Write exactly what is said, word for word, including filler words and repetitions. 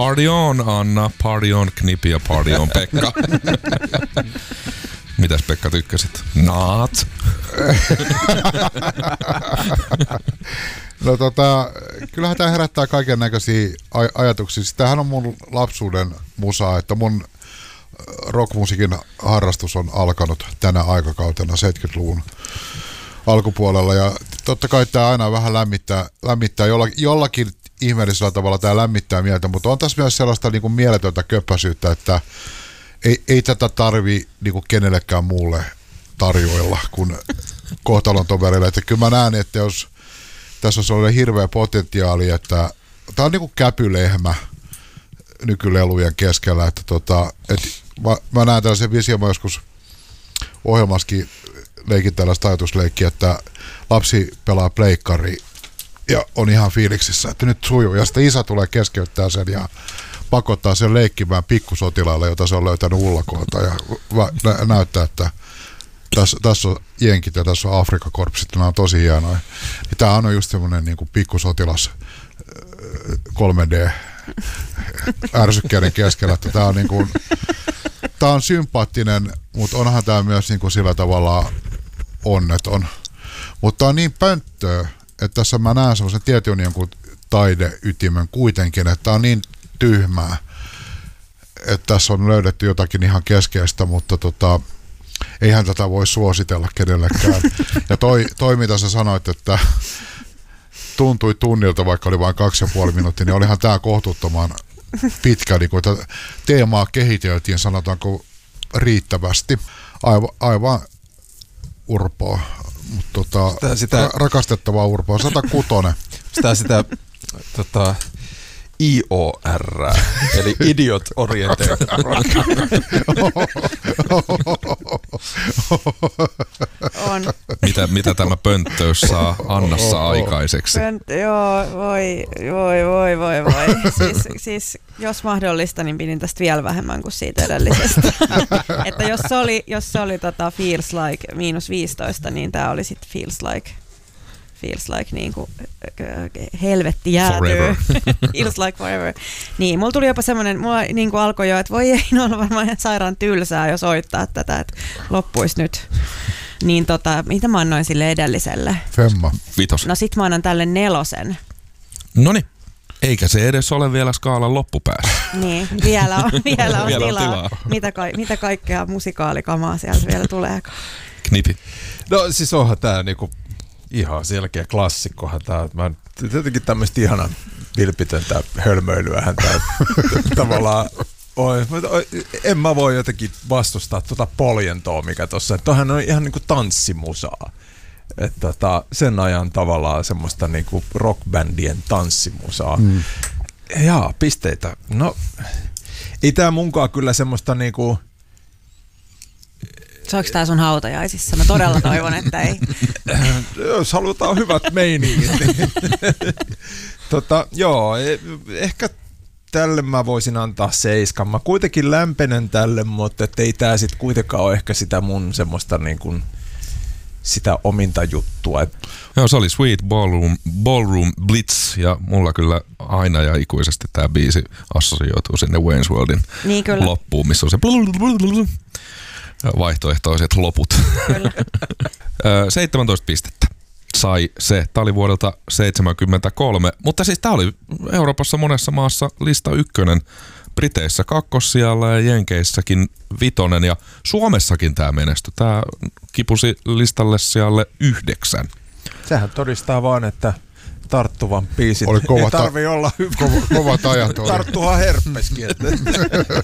Party on, Anna, party on, Knipi ja party on, Pekka. Mitäs Pekka tykkäsit? Naat. No tota, kyllähän tää herättää kaiken näköisiä aj- ajatuksia. Tämähän on mun lapsuuden musaa, että mun rockmusiikin harrastus on alkanut tänä aikakautena seitsemänkymmentäluvun alkupuolella ja totta kai tää aina vähän lämmittää, lämmittää jollakin, jollakin ihmeellisellä tavalla tää lämmittää mieltä, mutta on tässä myös sellaista niin kuin mieletöntä köppäisyyttä, että ei, ei tätä tarvi niin kuin kenellekään muulle tarjoilla kuin kohtalon toverille. Että kyllä mä näen, että jos tässä on sellainen hirveä potentiaali, että tää on niin kuin käpylehmä nykylelujen keskellä, että tota, et mä, mä näen tällaisen vision, mä joskus ohjelmassakin leikin tällaista ajatusleikkiä, että lapsi pelaa pleikkari ja on ihan fiiliksissä, että nyt sujuu, ja sitten isä tulee keskeyttää sen ja pakottaa sen leikkimään pikkusotilaalle, jota se on löytänyt ullakoilta ja nä- näyttää, että tässä, tässä on jenkit ja tässä on Afrikakorpsit, nämä on tosi hienoja. Niin tämähän on just semmoinen niin kuin pikkusotilas kolme D ärsykkeiden keskellä, että tämä on niin kuin, tämä on sympaattinen, mutta onhan tämä myös niin kuin sillä tavalla onneton. Mutta tämä on niin pönttöä, että tässä mä näen semmoisen tietyn jonkun taideytimen kuitenkin, että tämä on niin tyhmää, että tässä on löydetty jotakin ihan keskeistä, mutta tota, eihän tätä voi suositella kenellekään. Ja toi, toi mitä sä sanoit, että tuntui tunnilta, vaikka oli vain kaksi ja puoli minuuttia, niin olihan tämä kohtuuttoman pitkä, niin kun teemaa kehiteltiin, sanotaanko riittävästi. Aivan, aivan urpoa, mutta tota, sitä, sitä, rakastettavaa urpoa, sata kutonen. Sitä sitä tota, I O R, eli Idiot Oriented Rock. On. Mitä, mitä tämä pönttöys saa Annassa aikaiseksi? Pönttö, joo, voi, voi, voi, voi, voi. Siis, siis jos mahdollista, niin pidin tästä vielä vähemmän kuin siitä edellisestä. Että jos se oli, jos se oli tota Feels Like miinus viisitoista, niin tää oli sitten Feels Like. Feels like niinku helvetti jäätyy. Feels like forever. Niin, mulla tuli jopa semmoinen, mulla niinku alkoi jo, että voi ei ole varmaan ihan sairaan tylsää, jos soittaa tätä, että loppuisi nyt. Niin tota, mitä mä annoin sille edelliselle? Femma. Vitos. No sit mä annan tälle nelosen. Noniin. Eikä se edes ole vielä skaalan loppupäässä. Niin, vielä on, vielä on vielä tilaa. On tilaa. Mitä, ka- mitä kaikkea musikaalikamaa sieltä vielä tulee? Knipi. No siis onhan tää niinku ihan selkeä klassikkohan tää. Mä jotenkin tämmöistä ihana vilpitöntä hölmöilyähän tää tavallaan on. En mä voi jotenkin vastustaa tuota poljentoa, mikä tossa. Toihan on ihan niinku tanssimusaa. Että tota, sen ajan tavallaan semmoista niinku rockbändien tanssimusaa. Mm. Jaa, pisteitä. No, ei tää munkaan kyllä semmoista niinku... Saako tää sun hautajaisissa? Mä todella toivon, että ei. Jos halutaan hyvät meiningit. Niin. tota, joo, ehkä tälle mä voisin antaa seiskan. Mä kuitenkin lämpenen tälle, mutta ei tää sit kuitenkaan ole ehkä sitä mun semmoista niin kuin sitä ominta juttua. Joo, se oli Sweet Ballroom, Ballroom Blitz ja mulla kyllä aina ja ikuisesti tää biisi assosioituu sinne Wayne's Worldin niin loppuun, missä on se vaihtoehtoiset loput. seitsemäntoista pistettä sai se. Tämä oli vuodelta seitsemänkymmentäkolme, mutta siis tämä oli Euroopassa monessa maassa lista ykkönen, Briteissä kakkossijalla ja Jenkeissäkin vitonen ja Suomessakin tämä menestyi. Tämä kipusi listalle sijalle yhdeksän. Sehän todistaa vaan, että tarttuvan biisin oli kova ei tarvitse olla hyvä. Kovat ajat oli. Tarttuhan herppeskin.